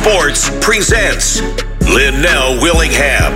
Sports presents Linnell Willingham.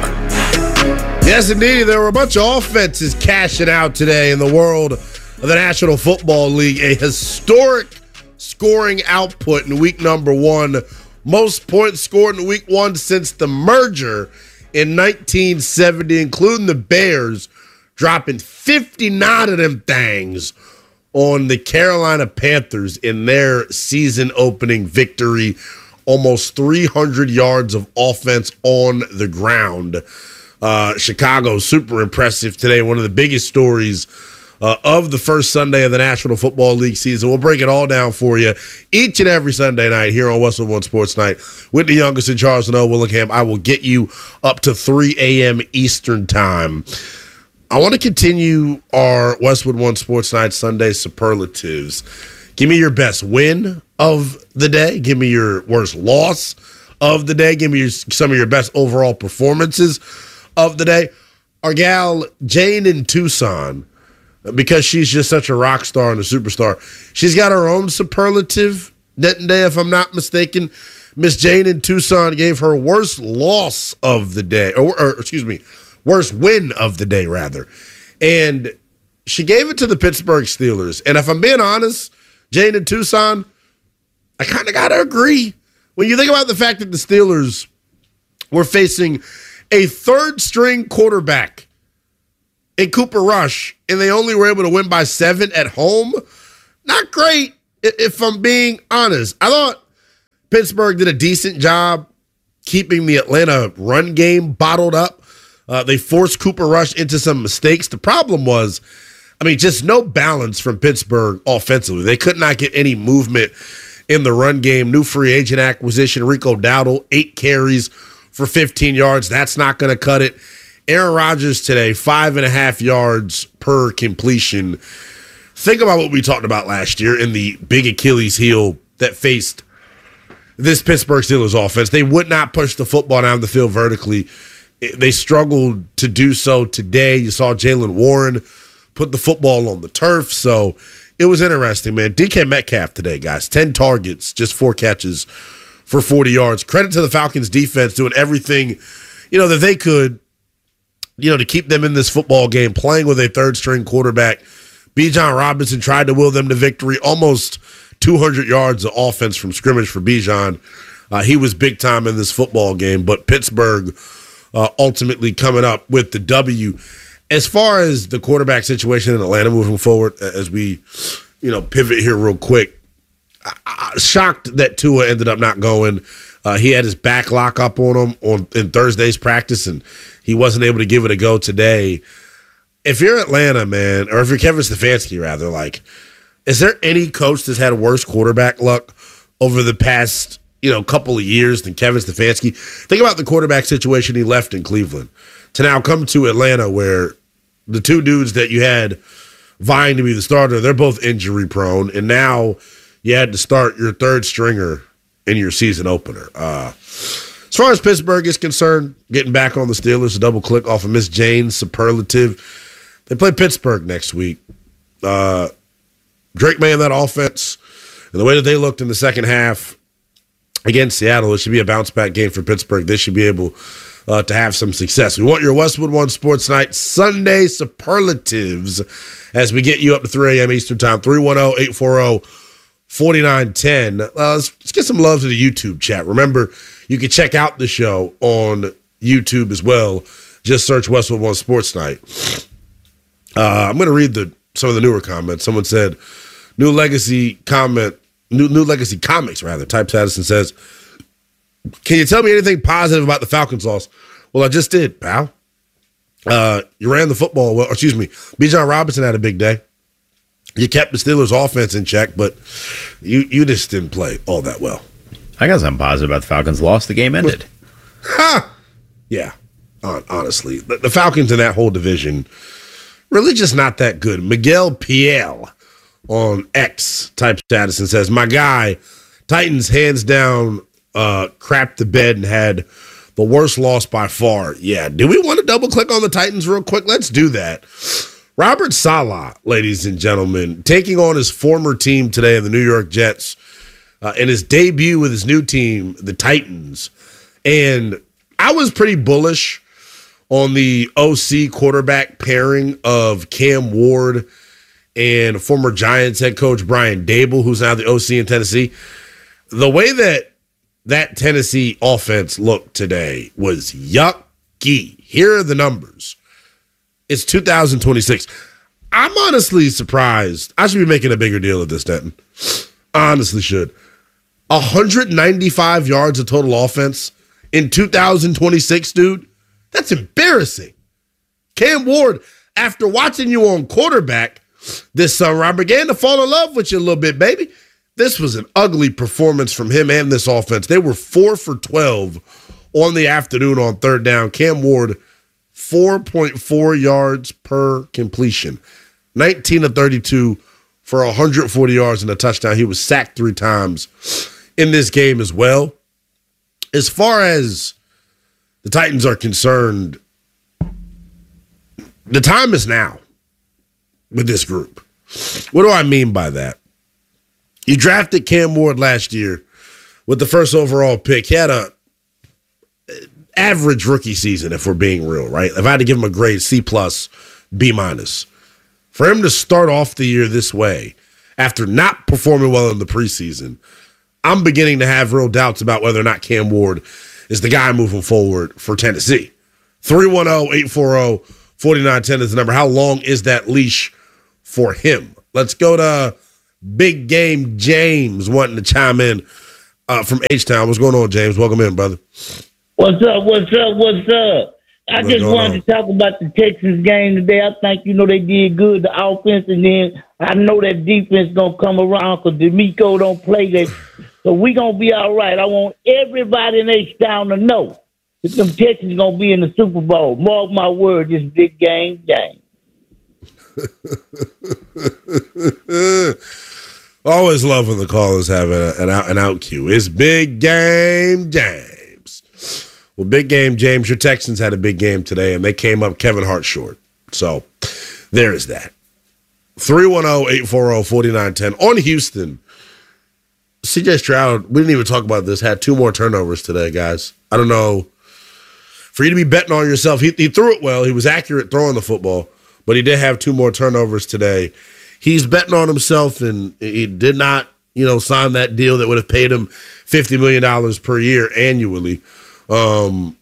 Yes, indeed. There were a bunch of offenses cashing out today in the world of the National Football League. A historic scoring output in week number one. Most points scored in week one since the merger in 1970, including the Bears dropping 59 of them things on the Carolina Panthers in their season-opening victory. Almost 300 yards of offense on the ground. Chicago, super impressive today. One of the biggest stories of the first Sunday of the National Football League season. We'll break it all down for you each and every Sunday night here on Westwood One Sports Night with the youngest in Charles Linnell Willingham. I will get you up to 3 a.m. Eastern time. I want to continue our Westwood One Sports Night Sunday superlatives. Give me your best win of the day. Give me your worst loss of the day. Give me some of your best overall performances of the day. Our gal, Jane in Tucson, because she's just such a rock star and a superstar, she's got her own superlative today, if I'm not mistaken. Miss Jane in Tucson gave her worst loss of the day, or excuse me, worst win of the day, rather. And she gave it to the Pittsburgh Steelers. And if I'm being honest, Jane in Tucson, I kind of got to agree. When you think about the fact that the Steelers were facing a third-string quarterback in Cooper Rush, and they only were able to win by 7 at home, not great, if I'm being honest. I thought Pittsburgh did a decent job keeping the Atlanta run game bottled up. They forced Cooper Rush into some mistakes. The problem was, just no balance from Pittsburgh offensively. They could not get any movement in the run game. New free agent acquisition, Rico Dowdle, 8 carries for 15 yards. That's not going to cut it. Aaron Rodgers today, 5.5 yards per completion. Think about what we talked about last year in the big Achilles heel that faced this Pittsburgh Steelers offense. They would not push the football down the field vertically. They struggled to do so today. You saw Jaylen Warren put the football on the turf. So it was interesting, man. DK Metcalf today, guys. 10 targets, just 4 catches for 40 yards. Credit to the Falcons defense doing everything, that they could, to keep them in this football game, playing with a third-string quarterback. Bijan Robinson tried to will them to victory. Almost 200 yards of offense from scrimmage for Bijan. He was big time in this football game, but Pittsburgh ultimately coming up with the W. As far as the quarterback situation in Atlanta moving forward, as we, pivot here real quick, shocked that Tua ended up not going. He had his back lock up on him in Thursday's practice, and he wasn't able to give it a go today. If you're Atlanta, man, or if you're Kevin Stefanski, rather, is there any coach that's had worse quarterback luck over the past, couple of years than Kevin Stefanski? Think about the quarterback situation he left in Cleveland to now come to Atlanta, where the 2 dudes that you had vying to be the starter, they're both injury prone, and now you had to start your third stringer in your season opener. As far as Pittsburgh is concerned, getting back on the Steelers, a double click off of Miss Jane's superlative. They play Pittsburgh next week. Drake May in that offense, and the way that they looked in the second half against Seattle, it should be a bounce-back game for Pittsburgh. They should be able to have some success. We want your Westwood One Sports Night Sunday superlatives as we get you up to 3 a.m. Eastern Time, 310-840-4910. Let's get some love to the YouTube chat. Remember, you can check out the show on YouTube as well. Just search Westwood One Sports Night. I'm going to read some of the newer comments. Someone said, New Legacy Comics, types Addison says, can you tell me anything positive about the Falcons loss? Well, I just did, pal. You ran the football well. Excuse me. Bijan Robinson had a big day. You kept the Steelers' offense in check, but you just didn't play all that well. I got something positive about the Falcons' loss. The game ended. Yeah, honestly. The Falcons in that whole division, really just not that good. Miguel Piel on X types Addison says, my guy, Titans hands down crapped the bed and had the worst loss by far. Yeah, do we want to double click on the Titans real quick? Let's do that. Robert Saleh, ladies and gentlemen, taking on his former team today, the New York Jets. in his debut with his new team, the Titans. And I was pretty bullish on the OC quarterback pairing of Cam Ward and former Giants head coach Brian Dable, who's now the OC in Tennessee. The way that Tennessee offense looked today was yucky. Here are the numbers. It's 2026. I'm honestly surprised. I should be making a bigger deal of this, Denton. I honestly should. 195 yards of total offense in 2026, dude. That's embarrassing. Cam Ward, after watching you on quarterback this summer, I began to fall in love with you a little bit, baby. This was an ugly performance from him and this offense. They were 4 for 12 on the afternoon on third down. Cam Ward, 4.4 yards per completion. 19 of 32 for 140 yards and a touchdown. He was sacked 3 times in this game as well. As far as the Titans are concerned, the time is now with this group. What do I mean by that? You drafted Cam Ward last year with the first overall pick. He had a average rookie season, if we're being real, right? If I had to give him a grade, C+, B-. For him to start off the year this way, after not performing well in the preseason, I'm beginning to have real doubts about whether or not Cam Ward is the guy moving forward for Tennessee. 310-840-4910 is the number. How long is that leash for him? Let's go to Big Game James wanting to chime in from H-Town. What's going on, James? Welcome in, brother. What's up? I just wanted to talk about the Texas game today. I think, they did good, the offense, and then I know that defense going to come around because D'Amico don't play that. So we going to be all right. I want everybody in H-Town to know that them Texans going to be in the Super Bowl. Mark my word, this Big Game James. Always love when the callers have an out cue. It's Big Game James. Well, Big Game James, your Texans had a big game today, and they came up Kevin Hart short. So there is that. 310-840-4910. On Houston, C.J. Stroud, we didn't even talk about this, had 2 more turnovers today, guys. I don't know. For you to be betting on yourself, he threw it well. He was accurate throwing the football, but he did have 2 more turnovers today. He's betting on himself, and he did not, sign that deal that would have paid him $50 million per year annually. You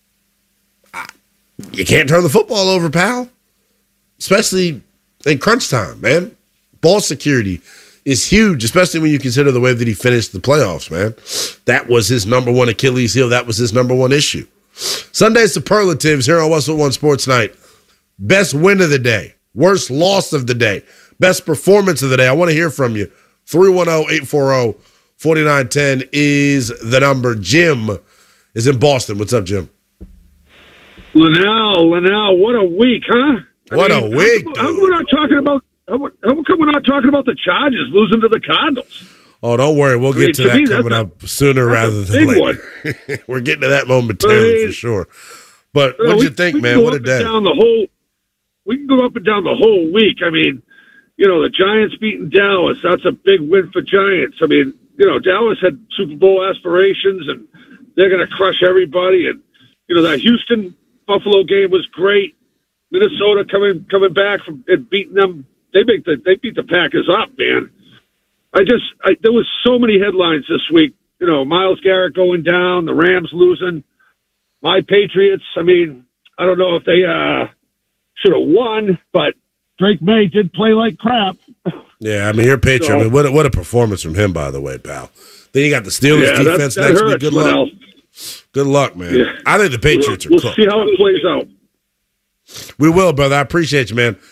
can't turn the football over, pal, especially in crunch time, man. Ball security is huge, especially when you consider the way that he finished the playoffs, man. That was his number one Achilles heel. That was his number one issue. Sunday superlatives here on Westwood One Sports Night. Best win of the day. Worst loss of the day. Best performance of the day. I want to hear from you. 310-840-4910 is the number. Jim is in Boston. What's up, Jim? Linnell, what a week, huh? What a week, How come we're not talking about the Chargers losing to the Cardinals? Oh, don't worry. We'll get to that coming up sooner rather than later. We're getting to that momentarily for sure. But what did you think, man? What a day. We can go up and down the whole week. I mean, the Giants beating Dallas. That's a big win for Giants. I mean, Dallas had Super Bowl aspirations, and they're going to crush everybody. And, that Houston-Buffalo game was great. Minnesota coming back from and beating them. They beat the Packers up, man. There was so many headlines this week. Myles Garrett going down, the Rams losing. My Patriots, I mean, I don't know if they should have won, but Drake May did play like crap. Yeah, I mean, your Patriot. I mean, what a performance from him, by the way, pal. Then you got the Steelers defense next week. Good luck. Good luck, man. Yeah. I think the Patriots are cooked. We'll see how it plays out. We will, brother. I appreciate you, man.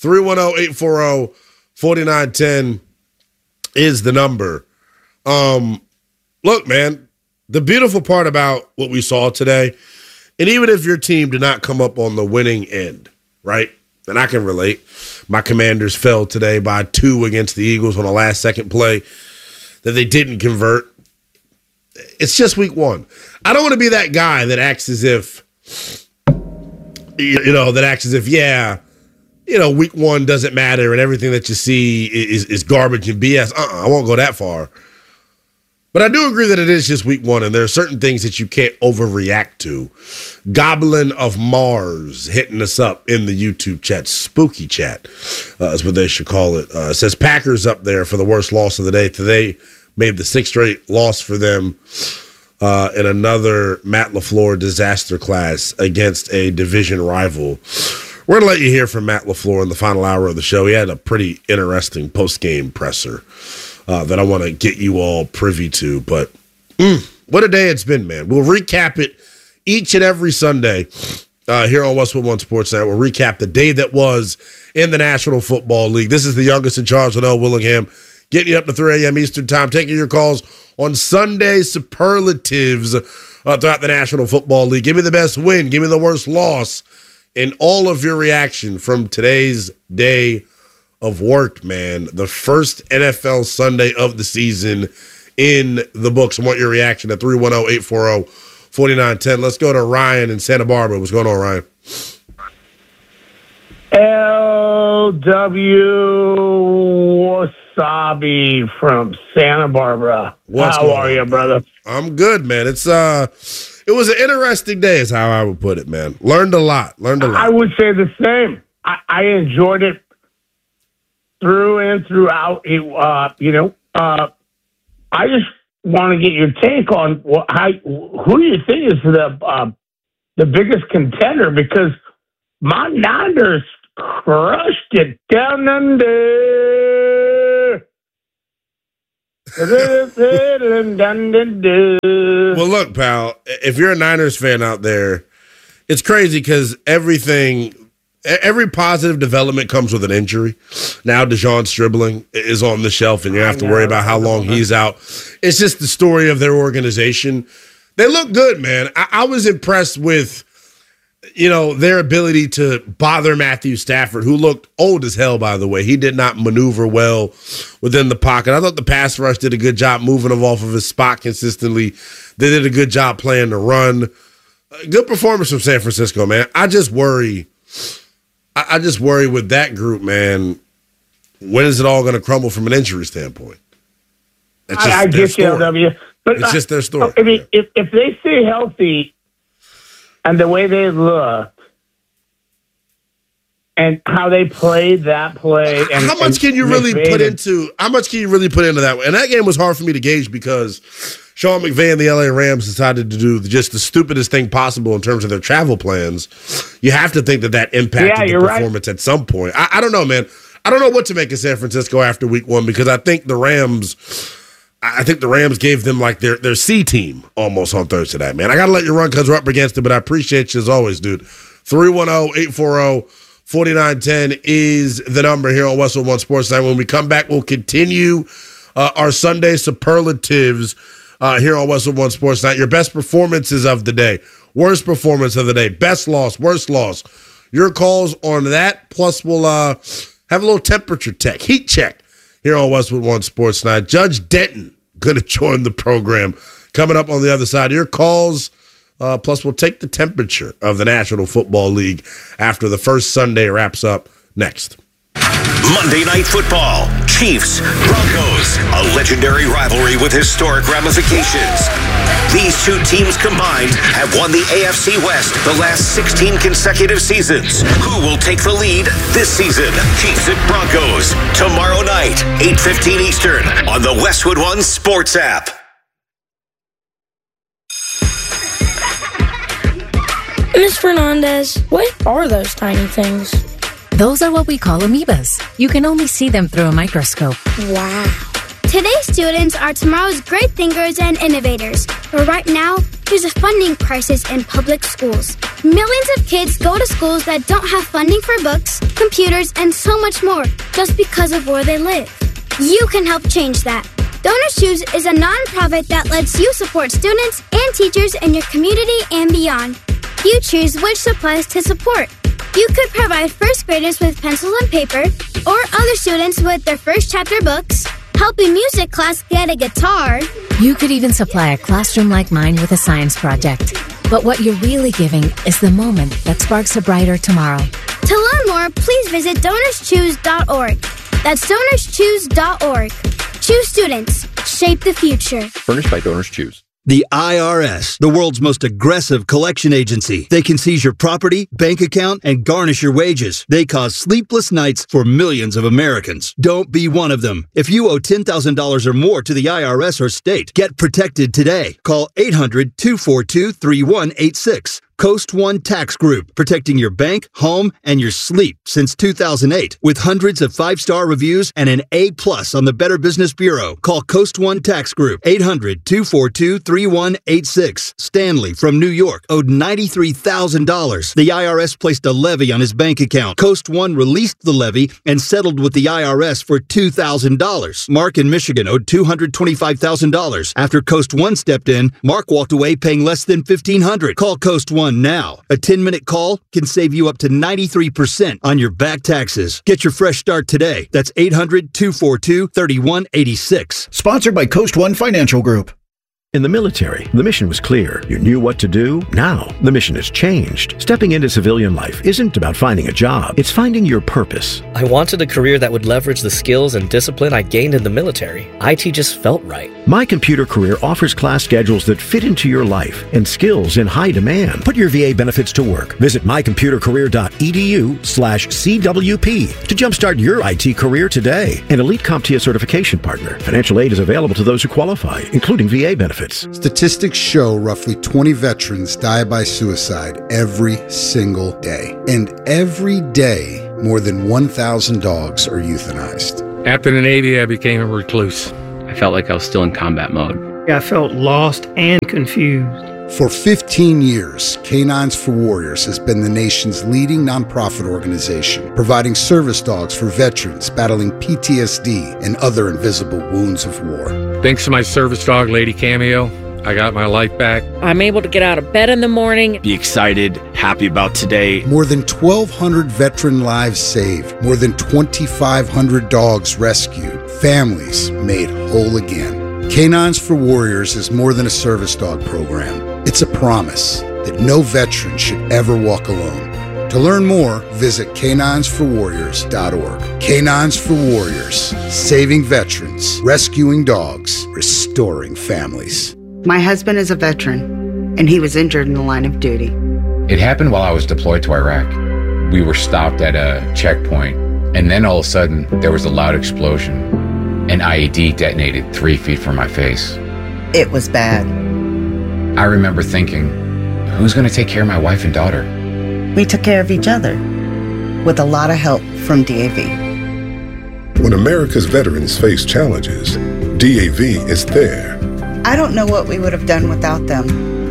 310-840-4910 is the number. Look, man, the beautiful part about what we saw today, and even if your team did not come up on the winning end, right, and I can relate. My Commanders fell today by 2 against the Eagles on a last-second play that they didn't convert. It's just week 1. I don't want to be that guy that acts as if, week 1 doesn't matter and everything that you see is garbage and BS. I won't go that far. But I do agree that it is just week one, and there are certain things that you can't overreact to. Goblin of Mars hitting us up in the YouTube chat. Spooky chat is what they should call it. It says Packers up there for the worst loss of the day. Today made the 6th straight loss for them in another Matt LaFleur disaster class against a division rival. We're going to let you hear from Matt LaFleur in the final hour of the show. He had a pretty interesting post-game presser that I want to get you all privy to. But what a day it's been, man. We'll recap it each and every Sunday here on Westwood One Sports Night. We'll recap the day that was in the National Football League. This is the youngest in charge, Linnell Willingham, getting you up to 3 a.m. Eastern Time, taking your calls on Sunday superlatives throughout the National Football League. Give me the best win. Give me the worst loss. And all of your reaction from today's day of work, man. The first NFL Sunday of the season in the books. I want your reaction at 310-840-4910. Let's go to Ryan in Santa Barbara. What's going on, Ryan? LW Wasabi from Santa Barbara. How are you, brother? I'm good, man. It was an interesting day is how I would put it, man. Learned a lot. I would say the same. I enjoyed it through and throughout. I just want to get your take on who do you think is the biggest contender, because my Niners crushed it down under. Well, look, pal, if you're a Niners fan out there, it's crazy because every positive development comes with an injury. Now DeJon Stribling is on the shelf, and you have to worry about how long he's out. It's just the story of their organization. They look good, man. I was impressed with, their ability to bother Matthew Stafford, who looked old as hell, by the way. He did not maneuver well within the pocket. I thought the pass rush did a good job moving him off of his spot consistently. They did a good job playing the run. Good performance from San Francisco, man. I just worry with that group, man. When is it all going to crumble from an injury standpoint? I get you, LW. But it's just their story. I mean, if they stay healthy and the way they look and how they played that play, and how much can you really put into that? And that game was hard for me to gauge because Sean McVay and the LA Rams decided to do just the stupidest thing possible in terms of their travel plans. You have to think that impacted the performance at some point. I don't know, man. I don't know what to make of San Francisco after week one, because I think the Rams gave them like their C team almost on Thursday night, man. I got to let you run because we're up against it, but I appreciate you as always, dude. 310-840-4910 is the number here on Westwood One Sports Night. When we come back, we'll continue our Sunday superlatives here on Westwood One Sports Night. Your best performances of the day, worst performance of the day, best loss, worst loss. Your calls on that, plus we'll have a little temperature heat check here on Westwood One Sports Night. Judge Denton going to join the program coming up on the other side. Your calls, plus we'll take the temperature of the National Football League after the first Sunday wraps up next. Monday Night Football, Chiefs, Broncos, a legendary rivalry with historic ramifications. These two teams combined have won the AFC West the last 16 consecutive seasons. Who will take the lead this season? Chiefs at Broncos, tomorrow night, 8:15 Eastern, on the Westwood One Sports app. Ms. Fernandez, what are those tiny things? Those are what we call amoebas. You can only see them through a microscope. Wow. Today's students are tomorrow's great thinkers and innovators. But right now, there's a funding crisis in public schools. Millions of kids go to schools that don't have funding for books, computers, and so much more just because of where they live. You can help change that. Donors Choose is a nonprofit that lets you support students and teachers in your community and beyond. You choose which supplies to support. You could provide first graders with pencils and paper, or other students with their first chapter books, help a music class get a guitar. You could even supply a classroom like mine with a science project. But what you're really giving is the moment that sparks a brighter tomorrow. To learn more, please visit DonorsChoose.org. That's DonorsChoose.org. Choose students. shape the future. Furnished by Donors Choose. The IRS, the world's most aggressive collection agency. They can seize your property, bank account, and garnish your wages. They cause sleepless nights for millions of Americans. Don't be one of them. If you owe $10,000 or more to the IRS or state, get protected today. Call 800-242-3186. Coast One Tax Group, protecting your bank, home, and your sleep since 2008. With hundreds of 5-star reviews and an A+ on the Better Business Bureau. Call Coast One Tax Group, 800-242-3186. Stanley from New York owed $93,000. The IRS placed a levy on his bank account. Coast One released the levy and settled with the IRS for $2,000. Mark in Michigan owed $225,000. After Coast One stepped in, Mark walked away paying less than $1,500. Call Coast One now. A 10-minute call can save you up to 93% on your back taxes. Get your fresh start today. That's 800-242-3186. Sponsored by Coast One Financial Group. In the military, the mission was clear. You knew what to do. Now, the mission has changed. Stepping into civilian life isn't about finding a job. It's finding your purpose. I wanted a career that would leverage the skills and discipline I gained in the military. IT just felt right. My Computer Career offers class schedules that fit into your life and skills in high demand. Put your VA benefits to work. Visit mycomputercareer.edu/CWP to jumpstart your IT career today. An elite CompTIA certification partner. Financial aid is available to those who qualify, including VA benefits. Statistics show roughly 20 veterans die by suicide every single day. And every day, more than 1,000 dogs are euthanized. After the Navy, I became a recluse. I felt like I was still in combat mode. I felt lost and confused. For 15 years, Canines for Warriors has been the nation's leading nonprofit organization, providing service dogs for veterans battling PTSD and other invisible wounds of war. Thanks to my service dog, Lady Cameo, I got my life back. I'm able to get out of bed in the morning. Be excited, happy about today. More than 1,200 veteran lives saved. More than 2,500 dogs rescued. Families made whole again. Canines for Warriors is more than a service dog program. It's a promise that no veteran should ever walk alone. To learn more, visit caninesforwarriors.org. Canines for Warriors, saving veterans, rescuing dogs, restoring families. My husband is a veteran, and he was injured in the line of duty. It happened while I was deployed to Iraq. We were stopped at a checkpoint, and then all of a sudden, there was a loud explosion. An IED detonated 3 feet from my face. It was bad. I remember thinking, who's going to take care of my wife and daughter? We took care of each other, with a lot of help from DAV. When America's veterans face challenges, DAV is there. I don't know what we would have done without them.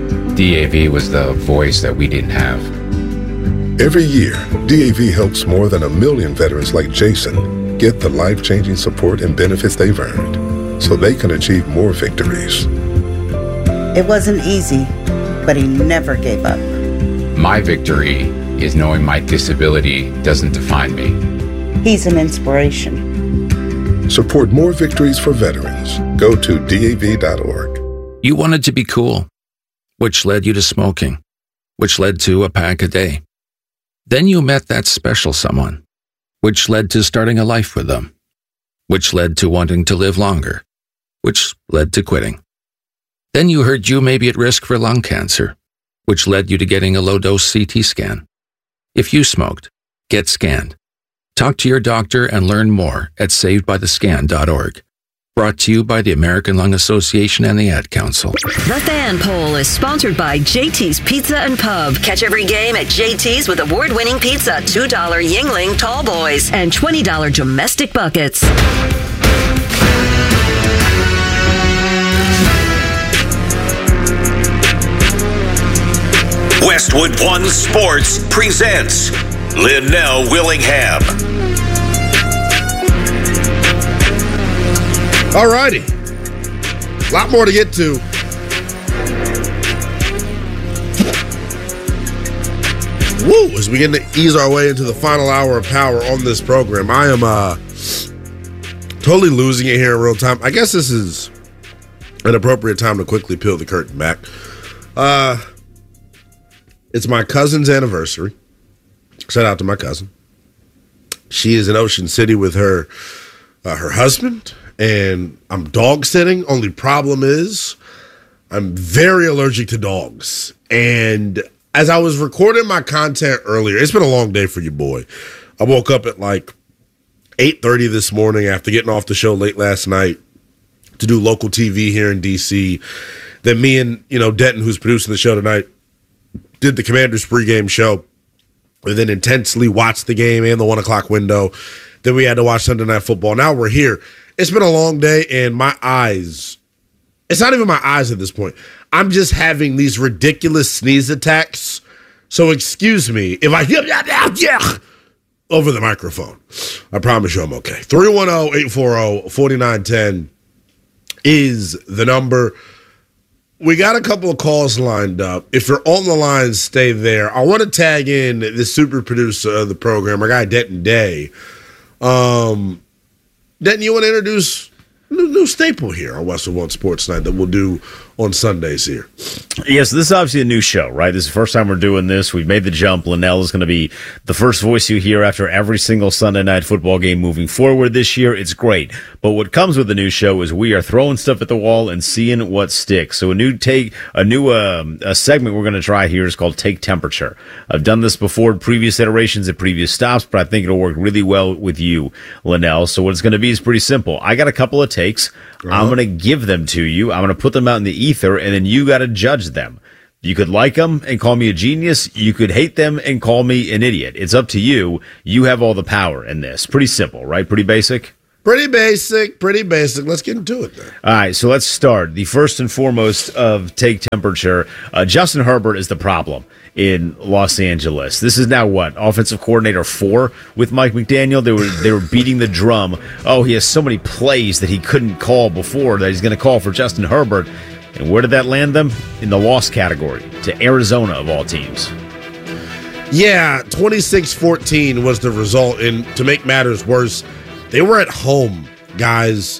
DAV was the voice that we didn't have. Every year, DAV helps more than 1 million veterans like Jason get the life-changing support and benefits they've earned so they can achieve more victories. It wasn't easy, but he never gave up. My victory is knowing my disability doesn't define me. He's an inspiration. Support more victories for veterans. Go to DAV.org. You wanted to be cool, which led you to smoking, which led to a pack a day. Then you met that special someone, which led to starting a life with them, which led to wanting to live longer, which led to quitting. Then you heard you may be at risk for lung cancer, which led you to getting a low-dose CT scan. If you smoked, get scanned. Talk to your doctor and learn more at savedbythescan.org. Brought to you by the American Lung Association and the Ad Council. The Fan Poll is sponsored by JT's Pizza and Pub. Catch every game at JT's with award-winning pizza, $2 Yingling Tall Boys, and $20 domestic buckets. Westwood One Sports presents Linnell Willingham. All righty. A lot more to get to. Woo! As we begin to ease our way into the final hour of power on this program, I am totally losing it here in real time. I guess this is an appropriate time to quickly peel the curtain back. It's my cousin's anniversary. Shout out to my cousin. She is in Ocean City with her husband and I'm dog sitting. Only problem is I'm very allergic to dogs. And as I was recording my content earlier, it's been a long day for you, boy. I woke up at like 8:30 this morning after getting off the show late last night to do local TV here in D.C. Then me and, Denton, who's producing the show tonight, did the Commanders pregame show and then intensely watched the game and the 1 o'clock window. Then we had to watch Sunday Night Football. Now we're here. It's been a long day, and my eyes, it's not even my eyes at this point. I'm just having these ridiculous sneeze attacks. So excuse me if I over the microphone. I promise you I'm okay. 310-840-4910 is the number. We got a couple of calls lined up. If you're on the line, stay there. I want to tag in the super producer of the program, our guy Denton Day. Denton, you want to introduce a new staple here on Westwood One Sports Night that we'll do on Sundays here? Yes, this is obviously a new show, right? This is the first time we're doing this. We've made the jump. Linnell is going to be the first voice you hear after every single Sunday night football game moving forward this year. It's great. But what comes with the new show is we are throwing stuff at the wall and seeing what sticks. So a new segment we're going to try here is called Take Temperature. I've done this before in previous iterations at previous stops, but I think it'll work really well with you, Linnell. So what it's going to be is pretty simple. I got a couple of takes. I'm going to give them to you. I'm going to put them out in the ether, and then you got to judge them. You could like them and call me a genius. You could hate them and call me an idiot. It's up to you. You have all the power in this. Pretty simple, right? Pretty basic? Pretty basic. Let's get into it then. All right, so let's start. The first and foremost of Take Temperature, Justin Herbert is the problem in Los Angeles. This is now what? Offensive coordinator 4 with Mike McDaniel. They were beating the drum. Oh, he has so many plays that he couldn't call before that he's going to call for Justin Herbert. And where did that land them? In the loss category to Arizona of all teams. Yeah, 26-14 was the result. And to make matters worse, they were at home, guys.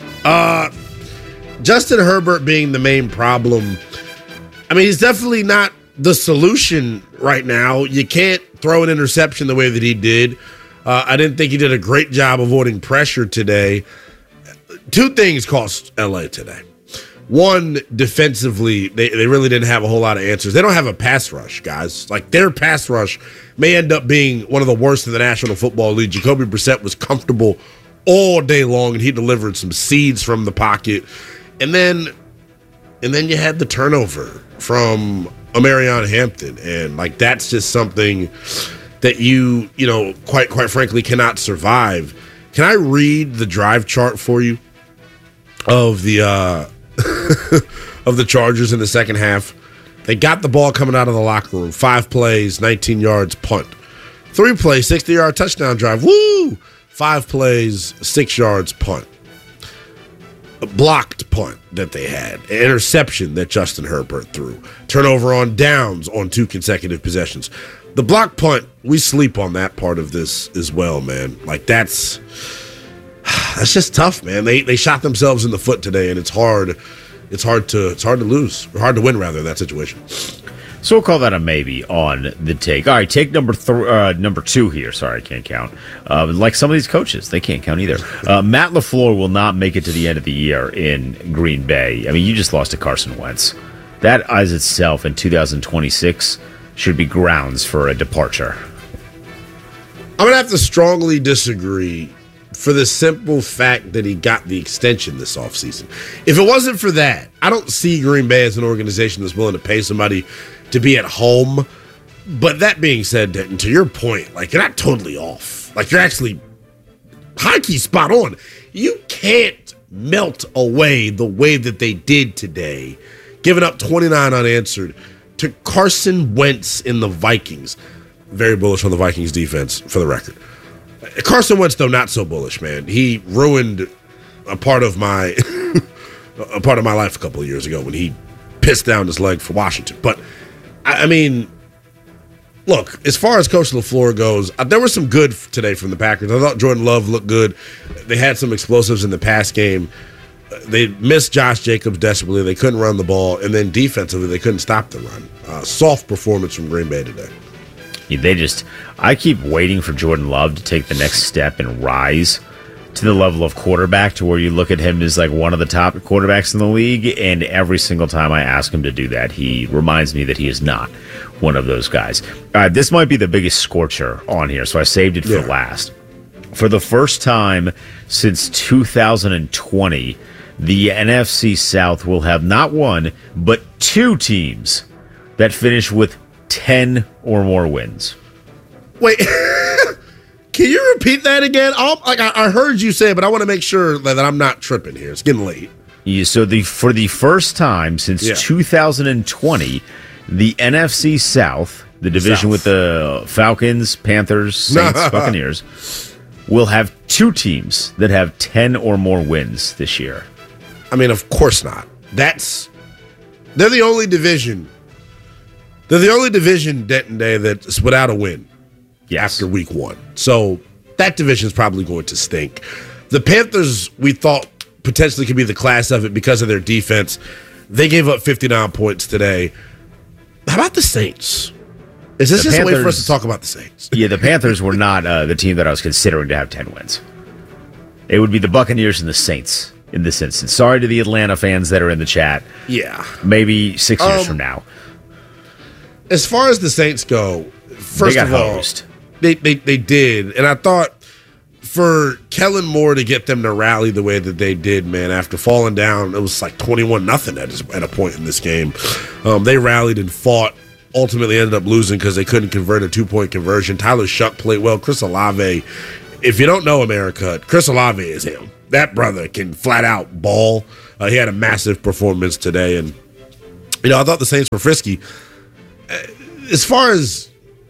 Justin Herbert being the main problem. I mean, he's definitely not the solution right now. You can't throw an interception the way that he did. I didn't think he did a great job avoiding pressure today. Two things cost LA today. One, defensively, they really didn't have a whole lot of answers. They don't have a pass rush, guys. Like, their pass rush may end up being one of the worst in the National Football League. Jacoby Brissett was comfortable all day long, and he delivered some seeds from the pocket. And then you had the turnover from Omarion Hampton, and like that's just something that you quite frankly cannot survive. Can I read the drive chart for you of the of the Chargers in the second half? They got the ball coming out of the locker room. 5 plays, 19 yards, punt. 3 plays, 60-yard touchdown drive. Woo! 5 plays, 6 yards, punt. A blocked punt that they had. An interception that Justin Herbert threw. Turnover on downs on 2 consecutive possessions. The block punt, we sleep on that part of this as well, man. Like, that's just tough, man. They shot themselves in the foot today, and it's hard to lose, or hard to win, rather, in that situation. So we'll call that a maybe on the take. All right, take number 2 here. Sorry, I can't count. Like some of these coaches, they can't count either. Matt LaFleur will not make it to the end of the year in Green Bay. I mean, you just lost to Carson Wentz. That as itself in 2026 should be grounds for a departure. I'm going to have to strongly disagree for the simple fact that he got the extension this offseason. If it wasn't for that, I don't see Green Bay as an organization that's willing to pay somebody to be at home. But that being said, Denton, to your point, like, you're not totally off. Like, you're actually high-key spot on. You can't melt away the way that they did today, giving up 29 unanswered to Carson Wentz in the Vikings. Very bullish on the Vikings defense, for the record. Carson Wentz, though, not so bullish, man. He ruined a part of my life a couple of years ago when he pissed down his leg for Washington. But I mean, look, as far as Coach LaFleur goes, there was some good today from the Packers. I thought Jordan Love looked good. They had some explosives in the pass game. They missed Josh Jacobs desperately. They couldn't run the ball. And then defensively, they couldn't stop the run. Soft performance from Green Bay today. I keep waiting for Jordan Love to take the next step and rise to the level of quarterback to where you look at him as like one of the top quarterbacks in the league. And every single time I ask him to do that, he reminds me that he is not one of those guys. This might be the biggest scorcher on here, so I saved it for last. For the first time since 2020, the NFC South will have not one, but two teams that finish with 10 or more wins. Wait, can you repeat that again? I heard you say it, but I want to make sure that I'm not tripping here. It's getting late. Yeah, so for the first time since 2020, the NFC South, the division with the Falcons, Panthers, Saints, Buccaneers, will have two teams that have 10 or more wins this year. I mean, of course not. They're the only division. They're the only division, Denton Day, that's without a win after week one. So that division is probably going to stink. The Panthers, we thought potentially could be the class of it because of their defense. They gave up 59 points today. How about the Saints? Is this just a way for us to talk about the Saints? Yeah, the Panthers were not the team that I was considering to have 10 wins. It would be the Buccaneers and the Saints in this instance. Sorry to the Atlanta fans that are in the chat. Yeah. Maybe 6 years from now. As far as the Saints go, first of all, they did. And I thought for Kellen Moore to get them to rally the way that they did, man, after falling down, it was like 21-0 at a point in this game. They rallied and fought. Ultimately ended up losing because they couldn't convert a 2-point conversion. Tyler Shuck played well. Chris Olave, if you don't know America, Chris Olave is him. That brother can flat out ball. He had a massive performance today. And, I thought the Saints were frisky. As far as,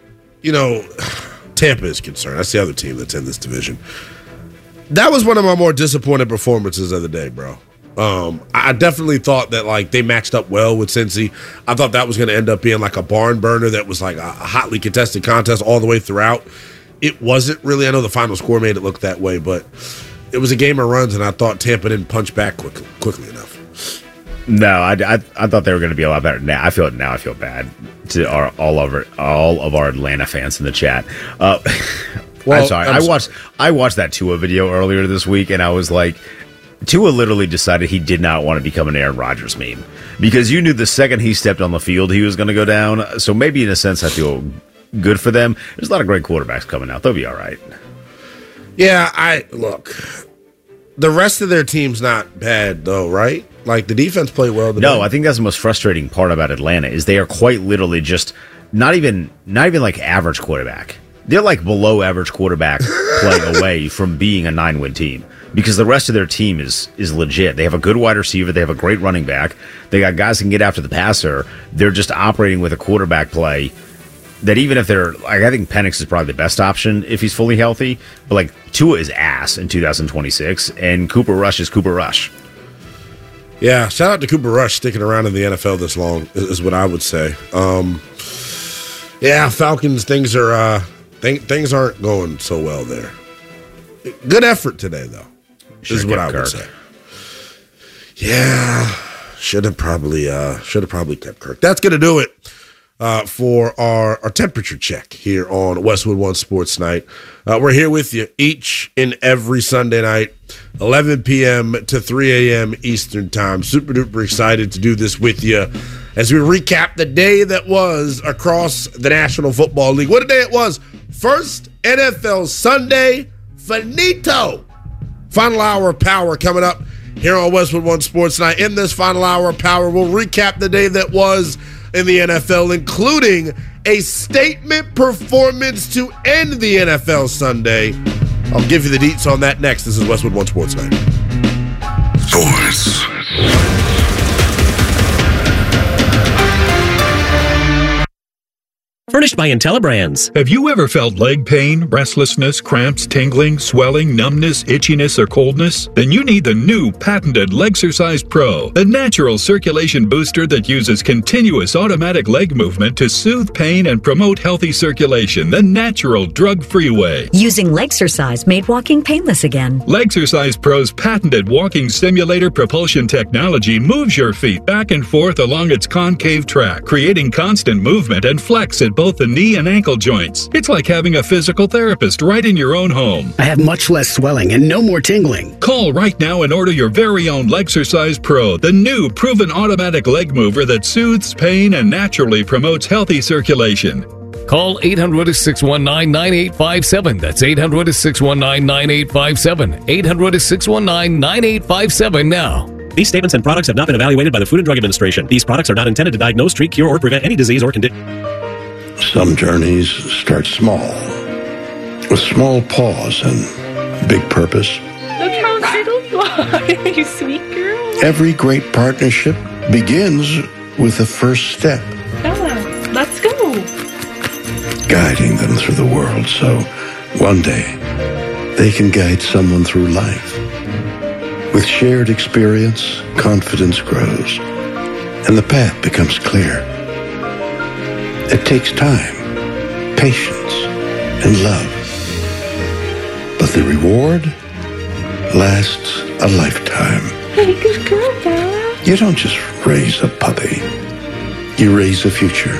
Tampa is concerned, that's the other team that's in this division. That was one of my more disappointed performances of the day, bro. I definitely thought that they matched up well with Cincy. I thought that was going to end up being like a barn burner that was like a hotly contested contest all the way throughout. It wasn't really. I know the final score made it look that way, but it was a game of runs, and I thought Tampa didn't punch back quickly enough. No, I thought they were going to be a lot better. Now I feel bad to all of our Atlanta fans in the chat. Well, I'm sorry. I watched that Tua video earlier this week, and I was like, Tua literally decided he did not want to become an Aaron Rodgers meme because you knew the second he stepped on the field he was going to go down. So maybe in a sense I feel good for them. There's a lot of great quarterbacks coming out. They'll be all right. Yeah, look. The rest of their team's not bad though, right? Like the defense played well. No, I think that's the most frustrating part about Atlanta is they are quite literally just not even like average quarterback. They're like below average quarterback playing away from being a 9-win team. Because the rest of their team is legit. They have a good wide receiver. They have a great running back. They got guys who can get after the passer. They're just operating with a quarterback play that even if they're I think Penix is probably the best option if he's fully healthy. But Tua is ass in 2026, and Cooper Rush is Cooper Rush. Yeah, shout out to Cooper Rush sticking around in the NFL this long is what I would say. Yeah, Falcons things aren't going so well there. Good effort today though. Is what I would say. Yeah, should have probably kept Kirk. That's gonna do it for our temperature check here on Westwood One Sports Night. We're here with you each and every Sunday night, 11 p.m. to 3 a.m. Eastern Time. Super duper excited to do this with you as we recap the day that was across the National Football League. What a day it was! First NFL Sunday, finito. Final hour of Power coming up here on Westwood One Sports Night. In this final hour of Power, we'll recap the day that was in the NFL, including a statement performance to end the NFL Sunday. I'll give you the deets on that next. This is Westwood One Sports Night. Sports. Furnished by IntelliBrands. Have you ever felt leg pain, restlessness, cramps, tingling, swelling, numbness, itchiness, or coldness? Then you need the new patented Legsercise Pro, a natural circulation booster that uses continuous automatic leg movement to soothe pain and promote healthy circulation the natural, drug-free way. Using Legsercise made walking painless again. Legsercise Pro's patented walking simulator propulsion technology moves your feet back and forth along its concave track, creating constant movement and flex at both both the knee and ankle joints. It's like having a physical therapist right in your own home. I have much less swelling and no more tingling. Call right now and order your very own Legsercise Pro, the new proven automatic leg mover that soothes pain and naturally promotes healthy circulation. Call 800-619-9857. That's 800-619-9857. 800-619-9857 now. These statements and products have not been evaluated by the Food and Drug Administration. These products are not intended to diagnose, treat, cure, or prevent any disease or condition. Some journeys start small, with small pause and big purpose. Look how little you are, you sweet girl. Every great partnership begins with the first step. Bella, let's go. Guiding them through the world so one day they can guide someone through life. With shared experience, confidence grows, and the path becomes clear. It takes time, patience, and love. But the reward lasts a lifetime. Hey, good girl, Bella. You don't just raise a puppy. You raise a future.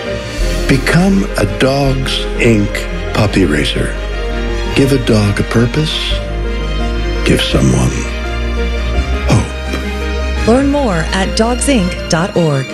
Become a Dogs Inc. puppy raiser. Give a dog a purpose. Give someone hope. Learn more at dogsinc.org.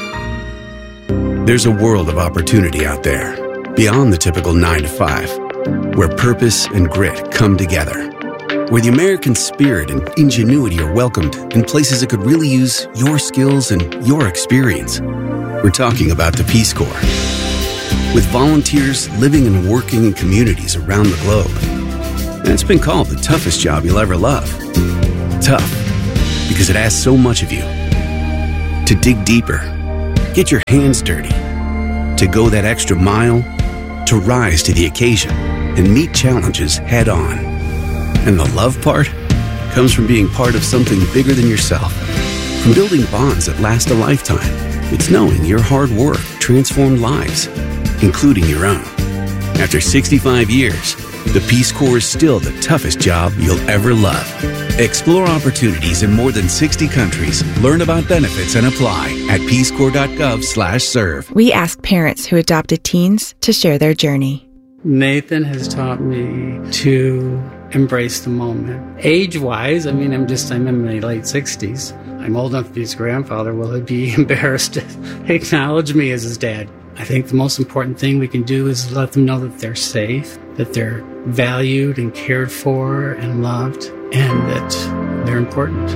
There's a world of opportunity out there, beyond the typical 9 to 5, where purpose and grit come together, where the American spirit and ingenuity are welcomed in places that could really use your skills and your experience. We're talking about the Peace Corps. With volunteers living and working in communities around the globe. And it's been called the toughest job you'll ever love. Tough, because it asks so much of you. To dig deeper, get your hands dirty, to go that extra mile, to rise to the occasion and meet challenges head on. And the love part comes from being part of something bigger than yourself, from building bonds that last a lifetime. It's knowing your hard work transformed lives, including your own. After 65 years, the Peace Corps is still the toughest job you'll ever love. Explore opportunities in more than 60 countries. Learn about benefits and apply at peacecorps.gov/serve. We ask parents who adopted teens to share their journey. Nathan has taught me to embrace the moment. Age-wise, I'm in my late 60s. I'm old enough to be his grandfather. Will he be embarrassed to acknowledge me as his dad? I think the most important thing we can do is let them know that they're safe, that they're valued and cared for and loved, and that they're important.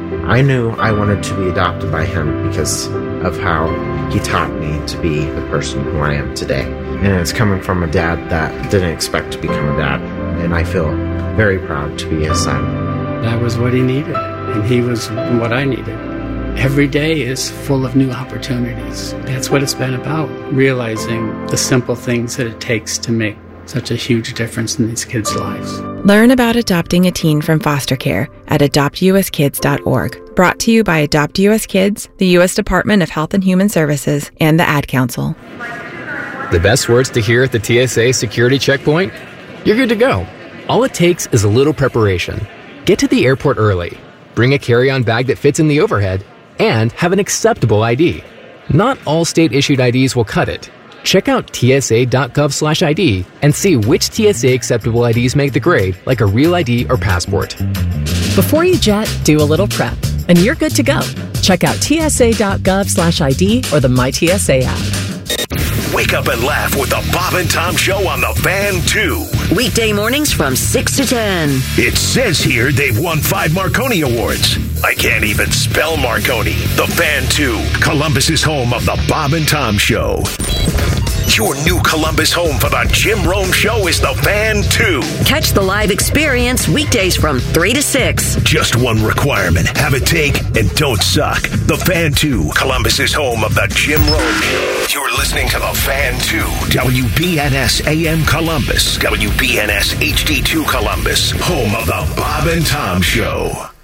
I knew I wanted to be adopted by him because of how he taught me to be the person who I am today. And it's coming from a dad that didn't expect to become a dad, and I feel very proud to be his son. That was what he needed, and he was what I needed. Every day is full of new opportunities. That's what it's been about, realizing the simple things that it takes to make such a huge difference in these kids' lives. Learn about adopting a teen from foster care at adoptuskids.org. Brought to you by Adopt US Kids, the U.S. Department of Health and Human Services, and the Ad Council. The best words to hear at the TSA security checkpoint? You're good to go. All it takes is a little preparation. Get to the airport early. Bring a carry-on bag that fits in the overhead, and have an acceptable ID. Not all state-issued IDs will cut it. Check out tsa.gov/ID and see which TSA acceptable IDs make the grade, like a real ID or passport. Before you jet, do a little prep, and you're good to go. Check out tsa.gov/ID or the MyTSA app. Wake up and laugh with the Bob and Tom Show on the Fan 2. Weekday mornings from 6 to 10. It says here they've won 5 Marconi Awards. I can't even spell Marconi. The Fan 2, Columbus's home of the Bob and Tom Show. Your new Columbus home for the Jim Rome Show is the Fan 2. Catch the live experience weekdays from 3 to 6. Just one requirement. Have a take and don't suck. The Fan 2, Columbus's home of the Jim Rome Show. You're listening to the Fan 2, WBNS AM Columbus, WBNS HD2 Columbus, home of the Bob and Tom Show.